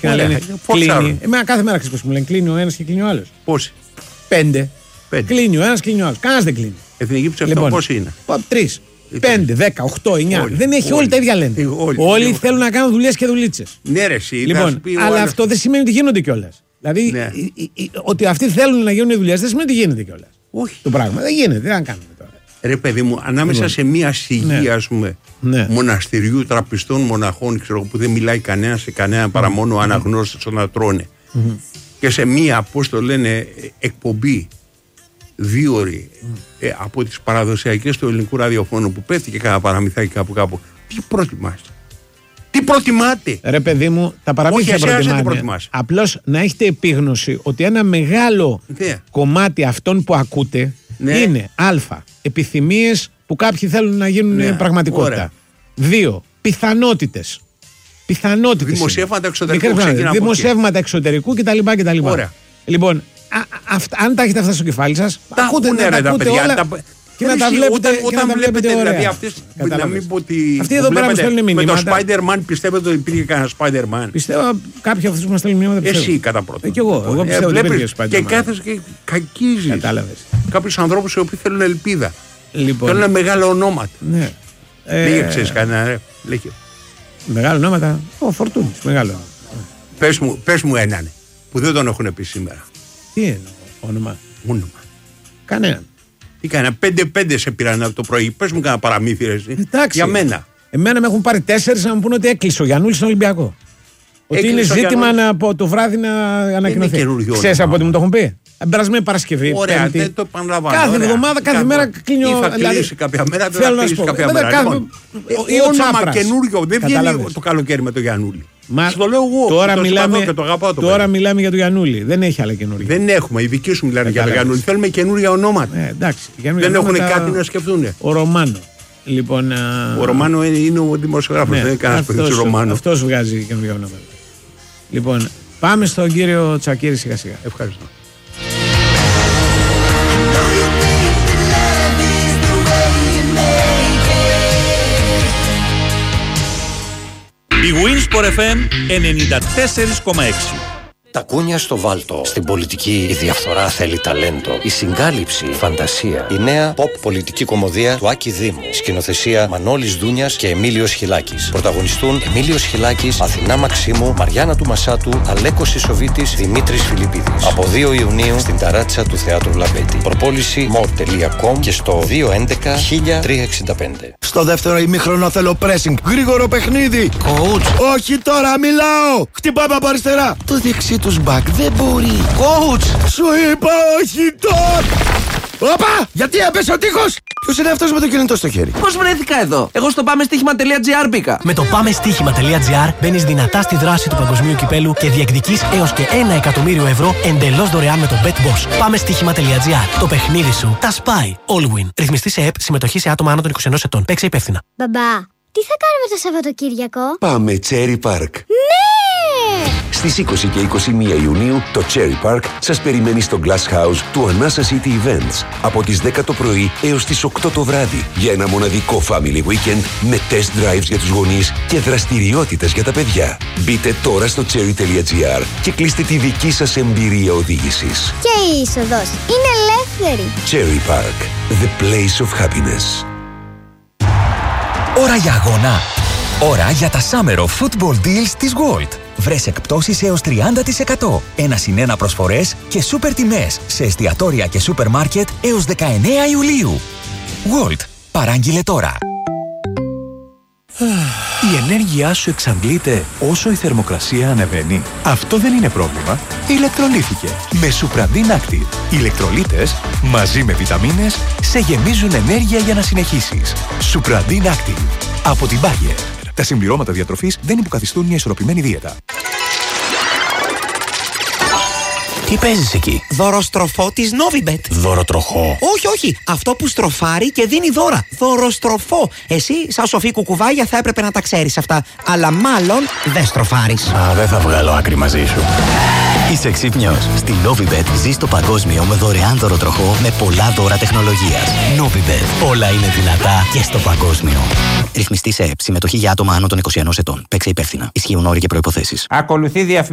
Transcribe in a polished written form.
και να λένε κλείνει. Εμένα κάθε μέρα ξέρεις πως μου λένε κλείνει ο ένας και κλείνει ο άλλος. Πόσοι? 5. Κλείνει ο ένας και κλείνει ο άλλος. Κανένας δεν κλείνει. Εθνική ψευδό πόσοι είναι? 3, 5, 10, 8, 9. Δεν έχει όλοι τα ίδια λένε. Όλοι θέλουν να κάνουν δουλειές και δουλίτσες. Ναι, ρε, εσύ. Λοιπόν, αλλά αυτό δεν σημαίνει ότι γίνονται κιόλας. Δηλαδή, ότι αυτοί θέλουν να γίνουν δουλειές δεν σημαίνει ότι γίνεται κιόλας. Όχι. Το πράγμα δεν γίνεται. Δεν κάνουμε τώρα. Ρε παιδί μου, ανάμεσα σε μια σιγή, ας πούμε, μοναστηριού, τραπιστών, μοναχών, ξέρω, που δεν μιλάει κανένα σε κανένα παρά μόνο αναγνώστες να τρώνε. Και σε μια, πώς το λένε, εκπομπή 2 ώρες από τις παραδοσιακές του ελληνικού ραδιοφώνου που πέφτει κάνα παραμυθάκι κάπου. Τι προτιμάστε? Τι προτιμάτε? Ρε παιδί μου, τα παραμύθια προτιμάνε. Απλώς να έχετε επίγνωση ότι ένα μεγάλο κομμάτι αυτών που ακούτε είναι α, επιθυμίες που κάποιοι θέλουν να γίνουν πραγματικότητα. 2, πιθανότητες. Δημοσιεύματα εξωτερικού κτλ. Λοιπόν, αν τα έχετε αυτά στο κεφάλι σας, ακούτε όλα και να τα βλέπετε. Όταν βλέπετε δηλαδή αυτές, να μην πω ότι αυτοί εδώ πέρα μας στέλνουν μηνύματα. Με το Spider-Man πιστεύετε ότι υπήρχε κανένα Spider-Man? Πιστεύω κάποιοι από αυτούς που μας στέλνουν μηνύματα. Εσύ κατά πρώτα. Και εγώ πιστεύω ότι υπήρχε Spider-Man. Και κάθεσαι και κακίζεις κάποιους ανθρώπους οι οποίοι θέλουν ελπίδα. Θέλουν μεγάλα ονόματα. Λίγε ξέρεις κανένα, ρε. Μεγάλα ονόματα. Ο Φορτούνης, μεγάλο. Πες μου έναν που δεν τον έχουν πει σήμερα. Τι είναι όνομα? Κανέναν. Τι κανένα? 5 σε πήραν από το πρωί. Πες μου κανένα παραμύθι, ρε. Για μένα. Εμένα με έχουν πάρει 4 να μου πούνε ότι έκλεισε ο Γιαννούλης στον Ολυμπιακό. Ότι είναι ζήτημα από το βράδυ να ανακοινωθεί. Ξέρεις από ό,τι μου το έχουν πει? Περασμένη Παρασκευή. Ωραία, δεν το επαναλαμβάνω. Κάθε εβδομάδα, κάθε μέρα κλείνει ο. Θα κλείσει κάποια μέρα, δεν θα κλείσει κάποια μέρα. Όνομα καινούριο. Δεν βγαίνει το καλοκαίρι με το Γιαννούλη. Το λέω εγώ. Τώρα μιλάμε για το Γιαννούλη. Δεν έχει άλλα καινούργια. Δεν έχουμε. Οι δικοί σου μιλάνε για το Γιαννούλη. Θέλουμε καινούργια ονόματα. Δεν έχουν κάτι να σκεφτούν. Ο Ρωμάνο. Λοιπόν, ο Ρωμάνο είναι ο δημοσιογράφος. Δεν είναι κανένας παιδί του Ρωμάνου. Αυτός βγάζει καινούργια ονόματα. Λοιπόν, πάμε στον κύριο Τσακίρη σιγά σιγά. Ευχαριστώ. Η Winsport FM 94,6. Τα κούνια στο βάλτο. Στην πολιτική η διαφθορά θέλει ταλέντο. Η συγκάλυψη, φαντασία. Η νέα pop πολιτική κομμωδία του Άκη Δήμου. Σκηνοθεσία Μανώλης Δούνιας και Εμίλιος Χιλάκης. Πρωταγωνιστούν Εμίλιος Χιλάκης, Αθηνά Μαξίμου, Μαριάννα του Μασάτου, Αλέκος Ισοβίτης, Δημήτρης Φιλιππίδης. Από 2 Ιουνίου στην ταράτσα του Θεάτρου Λαμπέτη. Προπόληση more.com και στο 211-1365. Στο δεύτερο ημίχρονο θέλω pressing. Γρήγορο παιχνίδι. Coach. Όχι τώρα, μιλάω. Χτυπάμε από αριστερά. Το δεξί τους μπακ δεν μπορεί. Coach. Σου είπα όχι τώρα. Όπα! Γιατί έπεσε ο τείχος! Ποιος είναι αυτός με το κινητό στο χέρι? Πώς βρέθηκα εδώ? Εγώ στο πάμεστοίχημα.gr μπήκα. Με το πάμεστοίχημα.gr μπαίνεις δυνατά στη δράση του παγκοσμίου κυπέλου και διεκδικείς έως και 1 εκατομμύριο ευρώ εντελώς δωρεάν με το BetBoss. Πάμεστοίχημα.gr. Το παιχνίδι σου τα σπάει. All win. Ρυθμιστή σε ΕΠ. Συμμετοχή σε άτομα άνω των 21 ετών. Παίξε υπεύθυνα. Μπαμπά, τι θα κάνουμε το Σαββατοκύριακο? Πάμε Cherry Park. Ναι! Στις 20 και 21 Ιουνίου το Cherry Park σας περιμένει στο Glass House του Anasa City Events από τις 10 το πρωί έως τις 8 το βράδυ για ένα μοναδικό family weekend με test drives για τους γονείς και δραστηριότητες για τα παιδιά. Μπείτε τώρα στο cherry.gr και κλείστε τη δική σας εμπειρία οδήγησης. Και η είσοδος είναι ελεύθερη. Cherry Park, the place of happiness. Ώρα για αγώνα. Ώρα για τα Summer of Football Deals της Gold. Βρες εκπτώσεις έως 30%, 1+1 προσφορές και σούπερ τιμές σε εστιατόρια και σούπερ μάρκετ έως 19 Ιουλίου. Gold. Παράγγειλε τώρα. Η ενέργειά σου εξαντλείται όσο η θερμοκρασία ανεβαίνει. Αυτό δεν είναι πρόβλημα. Ηλεκτρολύθηκε με Supradin Active. Οι ηλεκτρολίτες μαζί με βιταμίνες σε γεμίζουν ενέργεια για να συνεχίσεις. Supradin Active. Από την Bayer. Τα συμπληρώματα διατροφής δεν υποκαθιστούν μια ισορροπημένη δίαιτα. Τι παίζεις εκεί? Δωροστροφό της Novibet. Δωροτροχό? Όχι. Αυτό που στροφάρει και δίνει δώρα. Δωροστροφό. Εσύ, σαν σοφή κουκουβάγια, θα έπρεπε να τα ξέρεις αυτά. Αλλά μάλλον δεν στροφάρεις. Δεν θα βγάλω άκρη μαζί σου. Είσαι ξύπνιος. Στη Novibet ζεις το παγκόσμιο με δωρεάν δωροτροχό με πολλά δώρα τεχνολογίας. Novibet. Όλα είναι δυνατά και στο παγκόσμιο. Ρυθμιστή σε ΕΠ. Συμμετοχή για άτομα άνω των 21 ετών. Παίξε υπεύθυνα. Ισχύουν όροι και προϋποθέσεις. Ακολουθεί